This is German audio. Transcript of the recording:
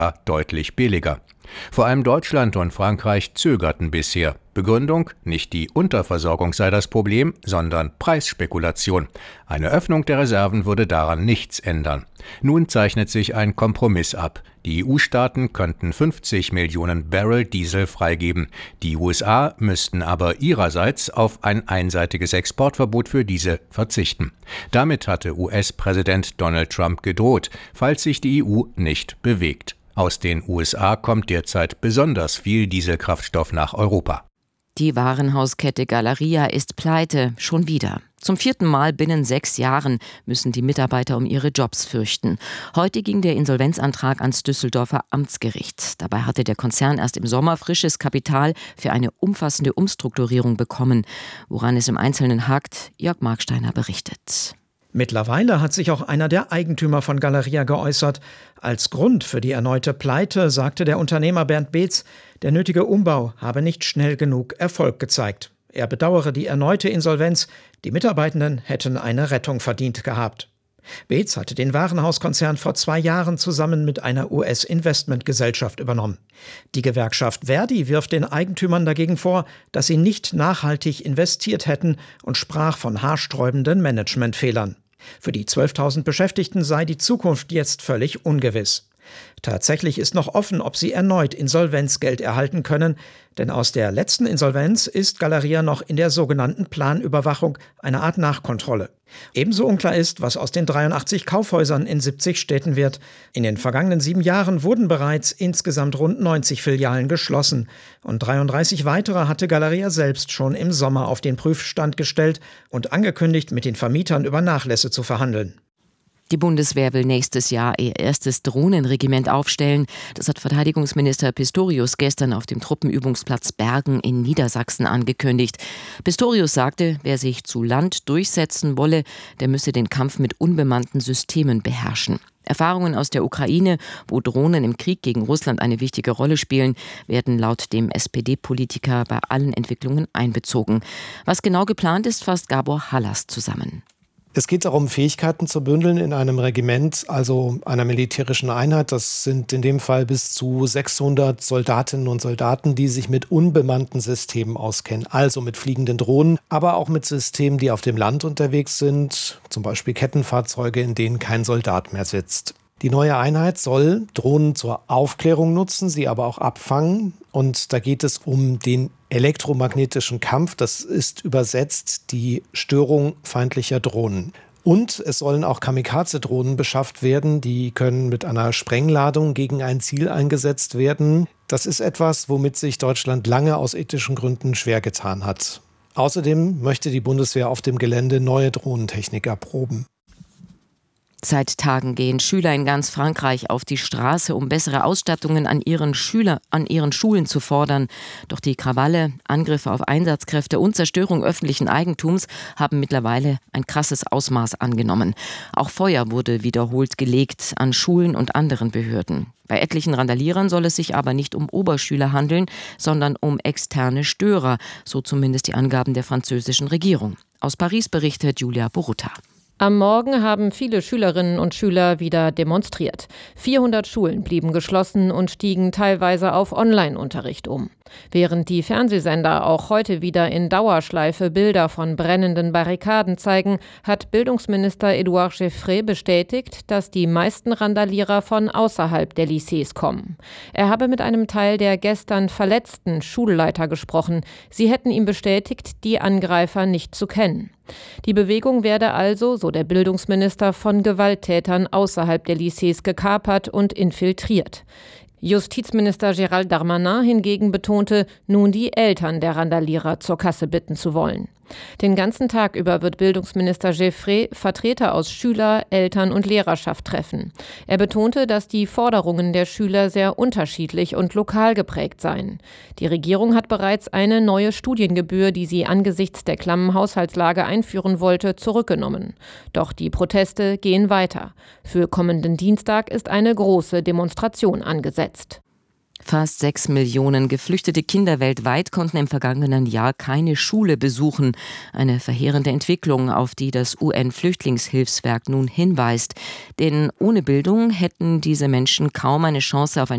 deutlich billiger. Vor allem Deutschland und Frankreich zögerten bisher. Begründung: nicht die Unterversorgung sei das Problem, sondern Preisspekulation. Eine Öffnung der Reserven würde daran nichts ändern. Nun zeichnet sich ein Kompromiss ab. Die EU-Staaten könnten 50 Millionen Barrel Diesel freigeben. Die USA müssten aber ihrerseits auf ein einseitiges Exportverbot für diese verzichten. Damit hatte US-Präsident Donald Trump gedroht, falls sich die EU nicht bewegt. Aus den USA kommt derzeit besonders viel Dieselkraftstoff nach Europa. Die Warenhauskette Galeria ist pleite, schon wieder. Zum 4. Mal binnen 6 Jahren müssen die Mitarbeiter um ihre Jobs fürchten. Heute ging der Insolvenzantrag ans Düsseldorfer Amtsgericht. Dabei hatte der Konzern erst im Sommer frisches Kapital für eine umfassende Umstrukturierung bekommen. Woran es im Einzelnen hakt, Jörg Marksteiner berichtet. Mittlerweile hat sich auch einer der Eigentümer von Galeria geäußert. Als Grund für die erneute Pleite sagte der Unternehmer Bernd Beetz, der nötige Umbau habe nicht schnell genug Erfolg gezeigt. Er bedauere die erneute Insolvenz. Die Mitarbeitenden hätten eine Rettung verdient gehabt. Beetz hatte den Warenhauskonzern vor 2 Jahren zusammen mit einer US-Investmentgesellschaft übernommen. Die Gewerkschaft Verdi wirft den Eigentümern dagegen vor, dass sie nicht nachhaltig investiert hätten und sprach von haarsträubenden Managementfehlern. Für die 12.000 Beschäftigten sei die Zukunft jetzt völlig ungewiss. Tatsächlich ist noch offen, ob sie erneut Insolvenzgeld erhalten können, denn aus der letzten Insolvenz ist Galeria noch in der sogenannten Planüberwachung, eine Art Nachkontrolle. Ebenso unklar ist, was aus den 83 Kaufhäusern in 70 Städten wird. In den vergangenen 7 Jahren wurden bereits insgesamt rund 90 Filialen geschlossen und 33 weitere hatte Galeria selbst schon im Sommer auf den Prüfstand gestellt und angekündigt, mit den Vermietern über Nachlässe zu verhandeln. Die Bundeswehr will nächstes Jahr ihr erstes Drohnenregiment aufstellen. Das hat Verteidigungsminister Pistorius gestern auf dem Truppenübungsplatz Bergen in Niedersachsen angekündigt. Pistorius sagte, wer sich zu Land durchsetzen wolle, der müsse den Kampf mit unbemannten Systemen beherrschen. Erfahrungen aus der Ukraine, wo Drohnen im Krieg gegen Russland eine wichtige Rolle spielen, werden laut dem SPD-Politiker bei allen Entwicklungen einbezogen. Was genau geplant ist, fasst Gabor Hallas zusammen. Es geht darum, Fähigkeiten zu bündeln in einem Regiment, also einer militärischen Einheit. Das sind in dem Fall bis zu 600 Soldatinnen und Soldaten, die sich mit unbemannten Systemen auskennen. Also mit fliegenden Drohnen, aber auch mit Systemen, die auf dem Land unterwegs sind. Zum Beispiel Kettenfahrzeuge, in denen kein Soldat mehr sitzt. Die neue Einheit soll Drohnen zur Aufklärung nutzen, sie aber auch abfangen. Und da geht es um den elektromagnetischen Kampf. Das ist übersetzt die Störung feindlicher Drohnen. Und es sollen auch Kamikaze-Drohnen beschafft werden. Die können mit einer Sprengladung gegen ein Ziel eingesetzt werden. Das ist etwas, womit sich Deutschland lange aus ethischen Gründen schwer getan hat. Außerdem möchte die Bundeswehr auf dem Gelände neue Drohnentechnik erproben. Seit Tagen gehen Schüler in ganz Frankreich auf die Straße, um bessere Ausstattungen an ihren Schulen zu fordern. Doch die Krawalle, Angriffe auf Einsatzkräfte und Zerstörung öffentlichen Eigentums haben mittlerweile ein krasses Ausmaß angenommen. Auch Feuer wurde wiederholt gelegt an Schulen und anderen Behörden. Bei etlichen Randalierern soll es sich aber nicht um Oberschüler handeln, sondern um externe Störer, so zumindest die Angaben der französischen Regierung. Aus Paris berichtet Julia Boruta. Am Morgen haben viele Schülerinnen und Schüler wieder demonstriert. 400 Schulen blieben geschlossen und stiegen teilweise auf Online-Unterricht um. Während die Fernsehsender auch heute wieder in Dauerschleife Bilder von brennenden Barrikaden zeigen, hat Bildungsminister Édouard Geoffrey bestätigt, dass die meisten Randalierer von außerhalb der Lycées kommen. Er habe mit einem Teil der gestern verletzten Schulleiter gesprochen. Sie hätten ihm bestätigt, die Angreifer nicht zu kennen. Die Bewegung werde also, so der Bildungsminister, von Gewalttätern außerhalb der Lycées gekapert und infiltriert. Justizminister Gérald Darmanin hingegen betonte, nun die Eltern der Randalierer zur Kasse bitten zu wollen. Den ganzen Tag über wird Bildungsminister Geoffrey Vertreter aus Schüler-, Eltern- und Lehrerschaft treffen. Er betonte, dass die Forderungen der Schüler sehr unterschiedlich und lokal geprägt seien. Die Regierung hat bereits eine neue Studiengebühr, die sie angesichts der klammen Haushaltslage einführen wollte, zurückgenommen. Doch die Proteste gehen weiter. Für kommenden Dienstag ist eine große Demonstration angesetzt. Fast 6 Millionen geflüchtete Kinder weltweit konnten im vergangenen Jahr keine Schule besuchen. Eine verheerende Entwicklung, auf die das UN-Flüchtlingshilfswerk nun hinweist. Denn ohne Bildung hätten diese Menschen kaum eine Chance auf ein